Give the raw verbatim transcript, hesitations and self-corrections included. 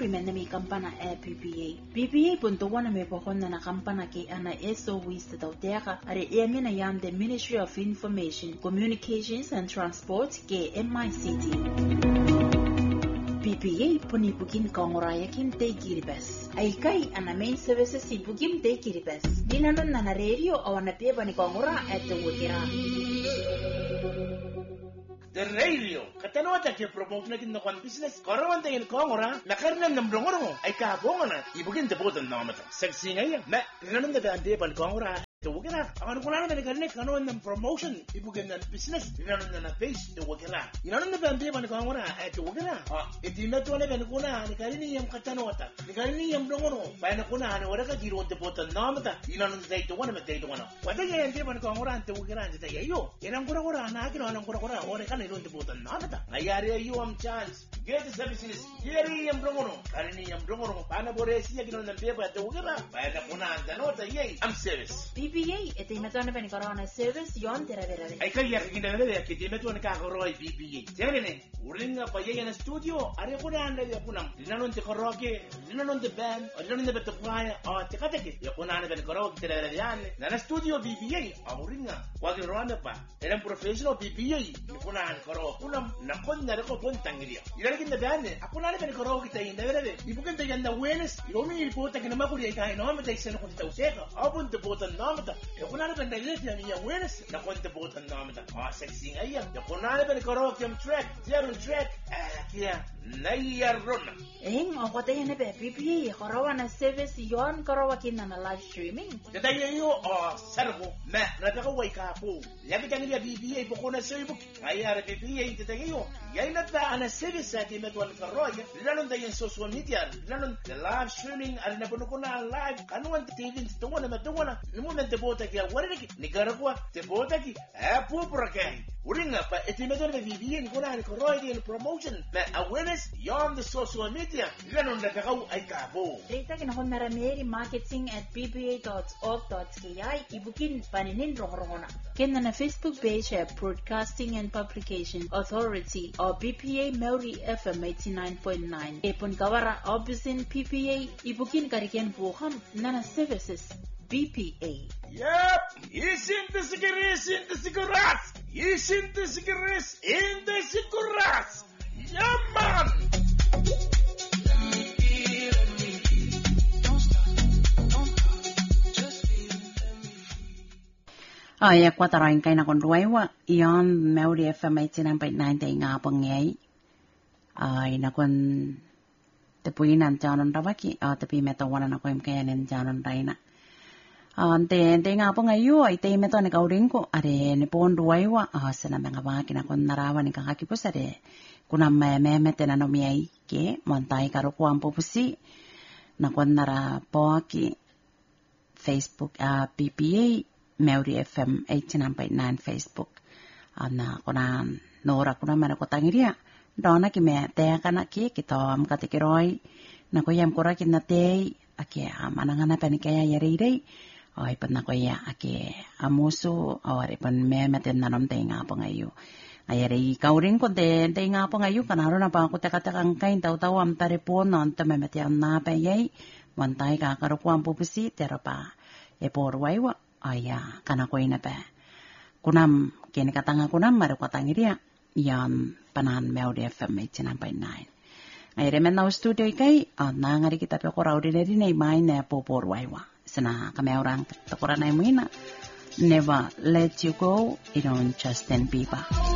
Meuri menemi kampana e P P A. P P A pun tawana me pohonna na kampana ke ana S O W sta tauteka are e mina yam the Ministry of Information, Communications and Transport ke M I C T. P P A puni pukin kongoraya kin te kiribes. Aikai ana main services si pukin te kiribes. Dinanon na na radio o na pieba ni kongora at the wukira. The radio, katanota ke promote na kin nakwan business. Karawan tayo kongora, nakarnan ng blongoro ay kabonga na ibugin te botan namata. Sexy ngayon, na ganun na dande ban kongora. The Wagana, I don't know the Garnick, I know in promotion, people get that business, you know, in a face, the Wagana. You don't know the Bambi and Gongora at the Wagana. If you not want to go now, the Garinium Catanota, the Garinium Dono, Banacuna, and whatever you want to put a nomata, you don't say to one of the day to one. What again, Jim and Gongora and the Wagana and say, yo, you don't go around, I can on Gora, or I can't even put a nomata. I area you on chance. Get the services, Yerium Dono, Garinium Dono, Panabores, you on the paper at the Wagana, Banacuna and the Nota, yay, I'm serious. P P A ito imetone bani corona service yon tera vera. Ay kaya kinda vera ke imetone ka koroi P P A. Tere uringa pa yaya na studio are ko na anda ya kunam. Dinanon te koroke, dinanon te band, dinanon te betapaya, o te kateke. Ya ko na anda bani koroke tera vera yan. Na studio P P A, uringa. Wa ke rona pa. Era professional P P A. Ko na anda koroke kunam na kon na ko pon tangiria. Ira kinda band, ako na anda bani koroke te inda vera. Ibukan te yanda awareness. Yomi report ke na makuri ay no ma te sen ko te useka. Abun te botan namata. Kung ano ba naglit yan yung awareness na kontributan namin ta. Ah, sexy nga yan. Kung ano ba karaoke yung track, zero track, ah, kaya nayaron na. Eh, ako tayo na ba, P P A, karawa na service yon, karawa kina na live streaming. Datayo yung, oh, sarko, ma, napakaway ka po. Labi ka nila P P A po ko na Facebook. Kaya P P A, datayo, yan na ba ang service sa ating metuan karawa, lalong tayo yung social media, lalong the live streaming, alin na po ko na live, ano ang T V, tungo na matungo na, namunan te bota ki awari ki nicaragua te bota ki apu prokai uringa pa etimedo na vivian kuna ni koroi ni promotion na awareness beyond the social media ganon na kakau ay kabo data kina kon narameri marketing at p p a dot org dot k i ibukin paninin rongrongona kena na Facebook page at Broadcasting and Publication Authority o P P A Meuri F M eighty-nine point nine epon kawara obisin P P A ibukin kariken buham nana services B P A. Yep, isin the cigarettes in the cigarettes. Isin the cigarettes in the cigarettes. Yeah, man. Ay, kwatarain kay na konruaywa. Iyon, Meuri F M eighty-nine point nine tayo nga pangyay. Ay, nakon tepuinan janon rawaki. O, tepi metawanan ako yung kayanin janon rayna. Ante ante nga po ngayon ay tayo meto nagauring ko are ni pon ruwaywa ah sa mga mga kinakon narawan ni kakakipos are kunam meme tenano miyay ke montay karo ko ang pupusi nakon nara po ki Facebook ah P P A Meuri F M eighty-nine point nine Facebook ana kunan nora kuna mara ko tangiria dona ki me te kana ki kito am katikiroi nako yam kora kinate ake amananga pa ni kaya yare ay pan ako ya ake amuso awari pan memeten nanom tay nga po ngayo ayari kauring ko de tay nga po ngayo kanaro na pa ako takatakang kain taw-taw am taripon non ta memetian na pa yay montay ka karukuan pupusi tera pa e porway wa aya kana ko ina pa kunam kini katanga kunam maru katangiria yan panan Meuri F M eighty-nine point nine ay remen na studio kay na ngari kita pe ko ordinary na imay na po porway wa sana kami orang takuran na mo ina never let you go inon Justin Bieber.